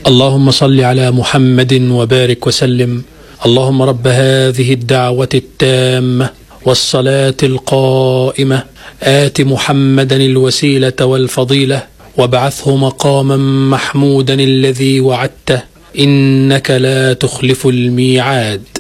اللهم صل على محمد وبارك وسلم. اللهم رب هذه الدعوة التامة والصلاة القائمة آت محمدا الوسيلة والفضيلة وابعثه مقاما محمودا الذي وعدته إنك لا تخلف الميعاد.